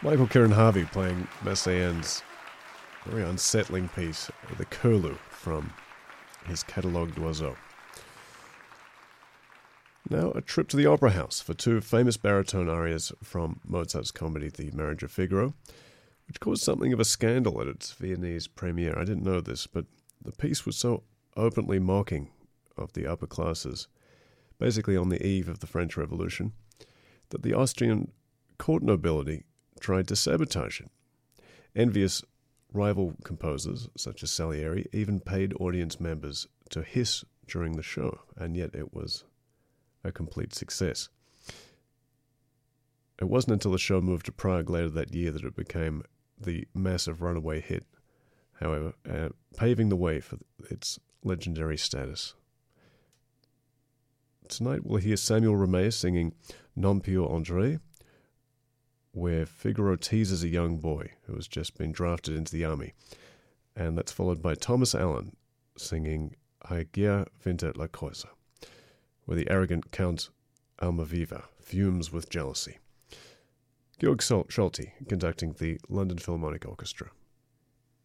Michael Kieran Harvey playing Messiaen's very unsettling piece, The Curlew, from his catalogue d'oiseaux. Now a trip to the Opera House for two famous baritone arias from Mozart's comedy The Marriage of Figaro, which caused something of a scandal at its Viennese premiere. I didn't know this, but the piece was so openly mocking of the upper classes, basically on the eve of the French Revolution, that the Austrian court nobility tried to sabotage it. Envious rival composers, such as Salieri, even paid audience members to hiss during the show, and yet it was a complete success. It wasn't until the show moved to Prague later that year that it became the massive runaway hit, however, paving the way for its legendary status. Tonight we'll hear Samuel Romea singing Non più André, where Figaro teases a young boy who has just been drafted into the army, and that's followed by Thomas Allen singing Hai già vinta la cosa, where the arrogant Count Almaviva fumes with jealousy. Georg Solti conducting the London Philharmonic Orchestra.